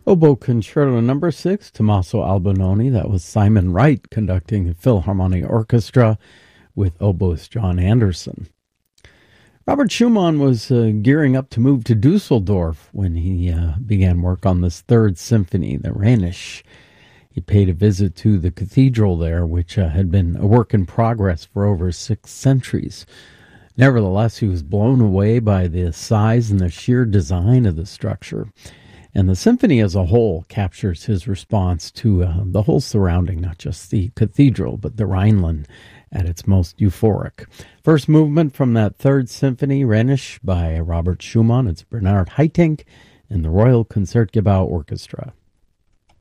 Oboe Concerto Number 6, Tommaso Albinoni. That was Simon Wright conducting the Philharmonic Orchestra with oboist John Anderson. Robert Schumann was gearing up to move to Dusseldorf when he began work on this third symphony, the Rhenish. He paid a visit to the cathedral there, which had been a work in progress for over 6 centuries. Nevertheless, he was blown away by the size and the sheer design of the structure. And the symphony as a whole captures his response to the whole surrounding, not just the cathedral, but the Rhineland at its most euphoric. First movement from that third symphony, Rhenish, by Robert Schumann. It's Bernard Haitink and the Royal Concertgebouw Orchestra.